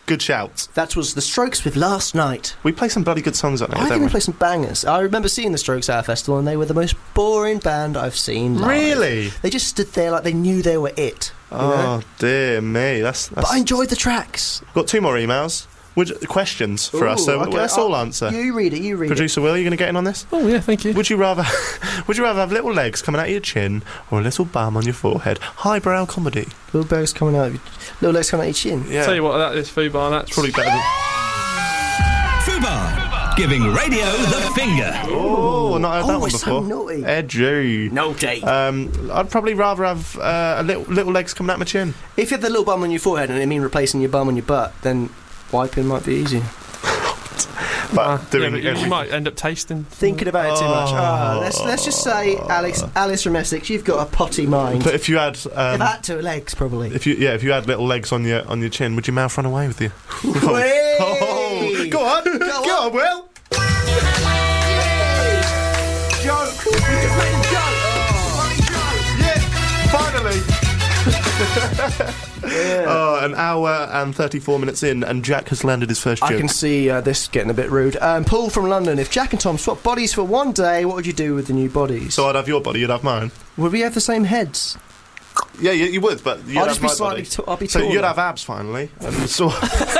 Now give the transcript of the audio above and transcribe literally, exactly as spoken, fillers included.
Good shout. That was The Strokes with Last Night. We play some bloody good songs on there, I don't think we? we play some bangers. I remember seeing The Strokes at a festival, and they were the most boring band I've seen live. Really? They just stood there like they knew they were it. You Oh, know? dear me. That's, that's... But I enjoyed the tracks. Got two more emails. Would, questions for Ooh, us, so okay, let's all I'll- answer. You read it, you read Producer Will, are you going to get in on this? Oh, yeah, thank you. Would you rather Would you rather have little legs coming out of your chin or a little bum on your forehead? Highbrow comedy. it. Little legs coming out of your, little legs coming out of your chin. Yeah. Tell you what, that is Fubar. That's Probably better than... Fubar, giving radio the finger. Oh, not heard that Oh, one it's so before. naughty. Edgy. Naughty. Um, I'd probably rather have uh, a little, little legs coming out my chin. If you have the little bum on your forehead and it mean replacing your bum on your butt, then wiping might be easy. But Uh, doing yeah, but you, every- you might end up tasting. Thinking about it too much. Ah, let's let's just say, Alex, Alice from Essex, you've got a potty mind. But if you had, If um, that to legs, probably. if you yeah, if you had little legs on your on your chin, would your mouth run away with you? Whey! Oh, go on, go, Go on, Will. Joke! We just made a joke! Funny joke! Yeah, finally. Yeah. Oh, an hour and thirty-four minutes in, and Jack has landed his first joke. I can see uh, this getting a bit rude. Um, Paul from London, if Jack and Tom swapped bodies for one day, what would you do with the new bodies? So I'd have your body, you'd have mine. Would we have the same heads? Yeah, you, you would, but you'd I'll have just be my slightly body. t- I'll be So taller. you'd have abs finally, and so